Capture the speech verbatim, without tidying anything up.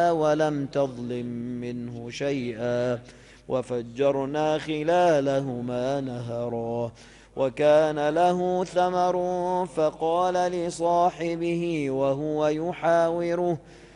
ولم تظلم منه شيئا وفجرنا خلالهما نهرا وكان له ثمر فقال لصاحبه وهو يحاوره